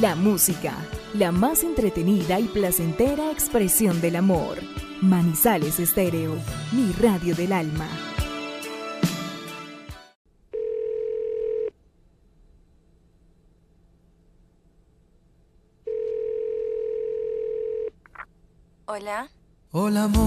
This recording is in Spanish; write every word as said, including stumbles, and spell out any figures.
La música, la más entretenida y placentera expresión del amor. Manizales Estéreo, mi radio del alma. Hola. Hola, amor.